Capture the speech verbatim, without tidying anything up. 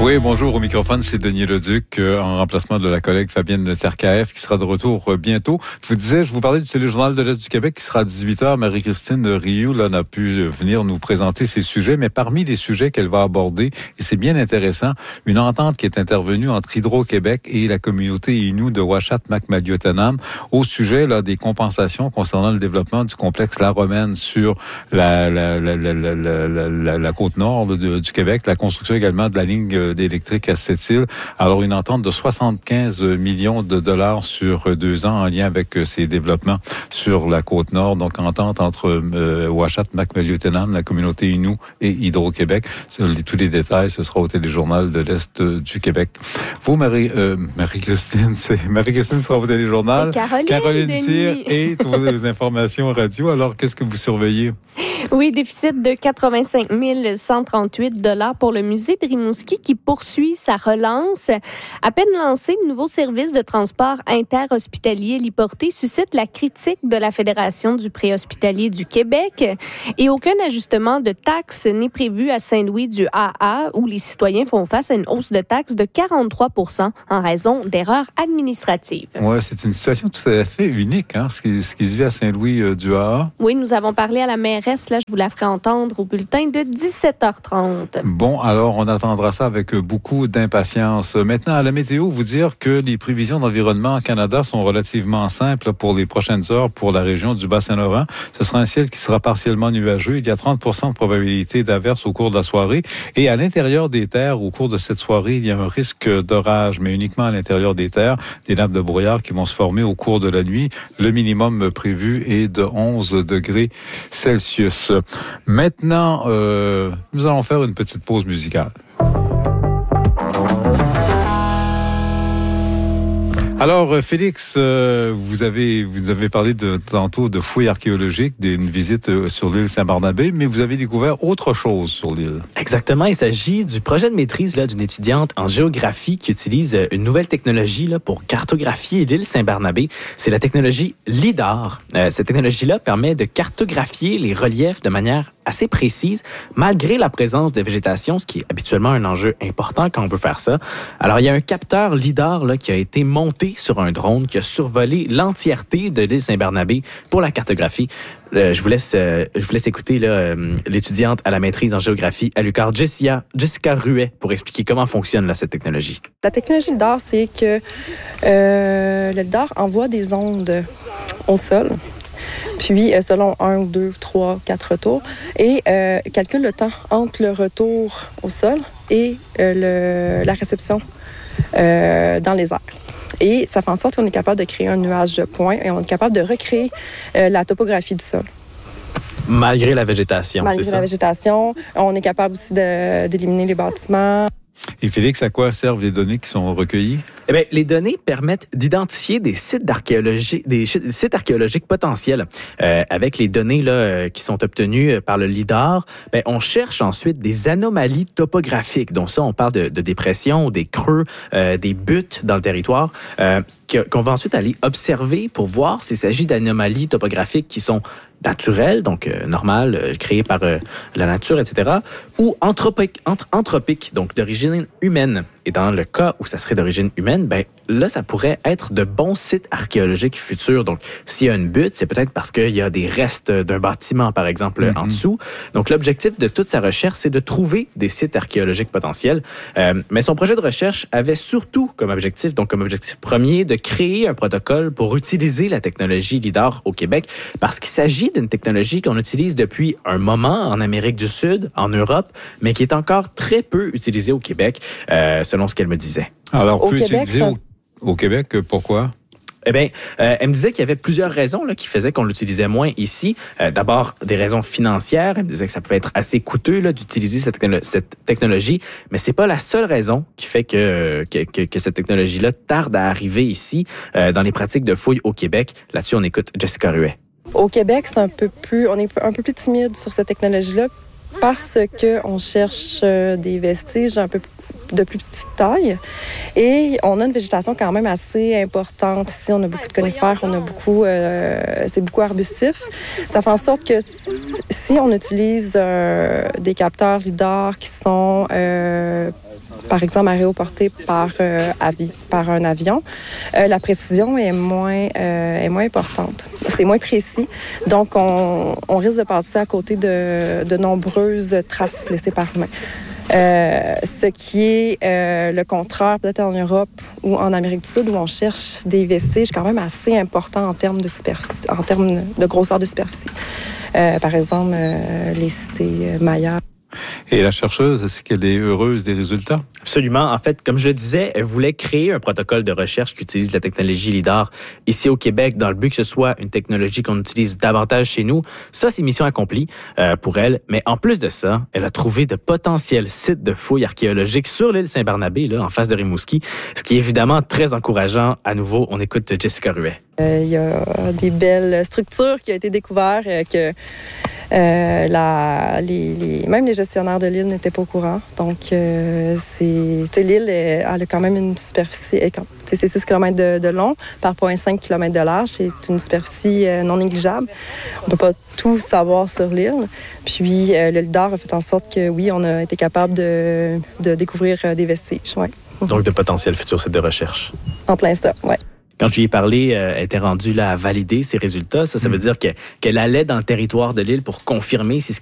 Oui, bonjour, au microphone, c'est Denis Leduc, euh, en remplacement de la collègue Fabienne Terkaeff, qui sera de retour euh, bientôt. Je vous disais, je vous parlais du téléjournal de l'Est du Québec, qui sera à dix-huit heures. Marie-Christine Rioux, là, n'a pu venir nous présenter ses sujets, mais parmi les sujets qu'elle va aborder, et c'est bien intéressant, une entente qui est intervenue entre Hydro-Québec et la communauté Innu de Ouachat-Macmalliotenam au sujet, là, des compensations concernant le développement du complexe La Romaine sur la, la, la, la, la, la, la, la côte nord de, du Québec, la construction également de la ligne d'électrique à Sept-Îles. Alors, une entente de soixante-quinze millions de dollars sur deux ans en lien avec ces développements sur la côte nord. Donc, entente entre euh, Ouachat-Macmalliotenam, la communauté Innu et Hydro-Québec. Tous les détails, ce sera au téléjournal de l'Est du Québec. Vous, Marie, euh, Marie-Christine, c'est Marie-Christine sera au téléjournal. C'est Caroline, Caroline Cyr et toutes les informations radio. Alors, qu'est-ce que vous surveillez? Oui, déficit de quatre-vingt-cinq mille cent trente-huit dollars pour le musée de Rimouski qui poursuit sa relance. À peine lancé, le nouveau service de transport interhospitalier héliporté suscite la critique de la Fédération du préhospitalier du Québec et aucun ajustement de taxes n'est prévu à Saint-Louis du A A où les citoyens font face à une hausse de taxes de quarante-trois pour cent en raison d'erreurs administratives. Oui, c'est une situation tout à fait unique, hein, ce qui, ce qui se vit à Saint-Louis euh, du A A. Oui, nous avons parlé à la mairesse, là, je vous la ferai entendre au bulletin de dix-sept heures trente. Bon, alors on attendra ça avec beaucoup d'impatience. Maintenant, à la météo, vous dire que les prévisions d'environnement au Canada sont relativement simples pour les prochaines heures pour la région du Bas-Saint-Laurent. Ce sera un ciel qui sera partiellement nuageux. Il y a trente pour cent de probabilité d'averse au cours de la soirée. Et à l'intérieur des terres, au cours de cette soirée, il y a un risque d'orage, mais uniquement à l'intérieur des terres, des nappes de brouillard qui vont se former au cours de la nuit. Le minimum prévu est de onze degrés Celsius. Maintenant, euh, nous allons faire une petite pause musicale. Alors, Félix, euh, vous avez vous avez parlé de tantôt de fouilles archéologiques, d'une visite sur l'île Saint-Barnabé, mais vous avez découvert autre chose sur l'île. Exactement, il s'agit du projet de maîtrise là, d'une étudiante en géographie qui utilise une nouvelle technologie là, pour cartographier l'île Saint-Barnabé. C'est la technologie LIDAR. Euh, cette technologie-là permet de cartographier les reliefs de manière assez précise, malgré la présence de végétation, ce qui est habituellement un enjeu important quand on veut faire ça. Alors, il y a un capteur LIDAR là, qui a été monté sur un drone qui a survolé l'entièreté de l'île Saint-Barnabé pour la cartographie. Euh, je vous laisse, euh, je vous laisse écouter là, euh, l'étudiante à la maîtrise en géographie à l'U Q A R, Jessica, Jessica Ruet, pour expliquer comment fonctionne là, cette technologie. La technologie LIDAR, c'est que euh, le LIDAR envoie des ondes au sol. Puis, selon un ou deux, trois, quatre retours, et euh, calcule le temps entre le retour au sol et euh, le, la réception euh, dans les airs. Et ça fait en sorte qu'on est capable de créer un nuage de points et on est capable de recréer euh, la topographie du sol. Malgré la végétation, Malgré c'est ça? Malgré la végétation, on est capable aussi de, d'éliminer les bâtiments. Et Félix, à quoi servent les données qui sont recueillies? Eh bien, les données permettent d'identifier des sites d'archéologie, des sites archéologiques potentiels. Euh, avec les données là, qui sont obtenues par le LIDAR, ben, on cherche ensuite des anomalies topographiques. Donc ça, on parle de, de dépressions, des creux, euh, des buttes dans le territoire, euh, qu'on va ensuite aller observer pour voir s'il s'agit d'anomalies topographiques qui sont naturelles, donc euh, normales, euh, créées par euh, la nature, et cetera, ou anthropiques, anth- anthropiques, donc d'origine humaine. Et dans le cas où ça serait d'origine humaine, ben là, ça pourrait être de bons sites archéologiques futurs. Donc, s'il y a une butte, c'est peut-être parce qu'il y a des restes d'un bâtiment, par exemple, mm-hmm. en dessous. Donc, l'objectif de toute sa recherche, c'est de trouver des sites archéologiques potentiels. Euh, mais son projet de recherche avait surtout comme objectif, donc comme objectif premier, de créer un protocole pour utiliser la technologie LIDAR au Québec, parce qu'il s'agit d'une technologie qu'on utilise depuis un moment en Amérique du Sud, en Europe, mais qui est encore très peu utilisée au Québec, euh, selon ce qu'elle me disait. Alors, au peu Québec, utilisé ça... au, au Québec, pourquoi? Eh bien, euh, elle me disait qu'il y avait plusieurs raisons là, qui faisaient qu'on l'utilisait moins ici. Euh, d'abord, des raisons financières. Elle me disait que ça pouvait être assez coûteux là, d'utiliser cette, technolo- cette technologie, mais c'est pas la seule raison qui fait que, que, que, que cette technologie-là tarde à arriver ici euh, dans les pratiques de fouilles au Québec. Là-dessus, on écoute Jessica Ruet. Au Québec, c'est un peu plus, on est un peu plus timide sur cette technologie-là parce qu'on cherche des vestiges un peu de plus petite taille et on a une végétation quand même assez importante. Ici, on a beaucoup de conifères, on a beaucoup, euh, c'est beaucoup arbustif. Ça fait en sorte que si on utilise euh, des capteurs LIDAR qui sont euh, par exemple, aéroportés par, euh, avi- par un avion, euh, la précision est moins, euh, est moins importante. C'est moins précis. Donc, on, on risque de passer à côté de, de nombreuses traces laissées par l'humain. Euh, ce qui est euh, le contraire peut-être en Europe ou en Amérique du Sud où on cherche des vestiges quand même assez importants en termes de superficie, en termes de grosseur de superficie. Euh, par exemple, euh, les cités mayas. Et la chercheuse, est-ce qu'elle est heureuse des résultats? Absolument. En fait, comme je le disais, elle voulait créer un protocole de recherche qui utilise la technologie LIDAR ici au Québec dans le but que ce soit une technologie qu'on utilise davantage chez nous. Ça, c'est mission accomplie euh, pour elle. Mais en plus de ça, elle a trouvé de potentiels sites de fouilles archéologiques sur l'île Saint-Barnabé, là, en face de Rimouski, ce qui est évidemment très encourageant. À nouveau, on écoute Jessica Ruet. Euh, il y a des belles structures qui ont été découvertes euh, que euh, la, les, les, même les gestionnaires de l'île n'étaient pas au courant. Donc, euh, c'est, l'île, elle, elle a quand même une superficie, elle, c'est six kilomètres de, de long par zéro virgule cinq kilomètres de large. C'est une superficie euh, non négligeable. On ne peut pas tout savoir sur l'île. Puis, euh, le LIDAR a fait en sorte que, oui, on a été capable de, de découvrir euh, des vestiges. Ouais. Donc, de potentiels futurs sites de recherche. En plein ça, oui. Quand je lui ai parlé, euh, elle était rendue là à valider ses résultats. Ça, ça veut dire que, qu'elle allait dans le territoire de l'île pour confirmer si ce